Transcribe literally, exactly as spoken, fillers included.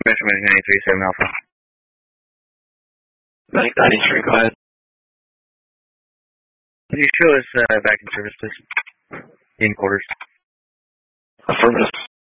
Metro Medic ninety-three, seven Alpha. Medic ninety-three, go ahead. Can you show us uh, back in service, please? In quarters. Affirmative.